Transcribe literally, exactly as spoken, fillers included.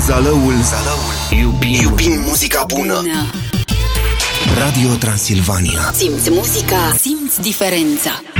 Zalăul, Zalăul. Iubim, Iubim muzica bună. bună Radio Transilvania. Simți muzica, simți diferența.